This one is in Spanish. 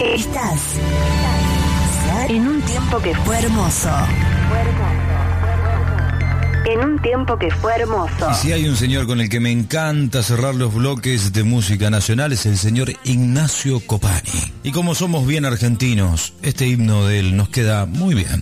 Estás en un tiempo que fue hermoso. En un tiempo que fue hermoso. Y si hay un señor con el que me encanta cerrar los bloques de música nacional es el señor Ignacio Copani. Y como somos bien argentinos, este himno de él nos queda muy bien.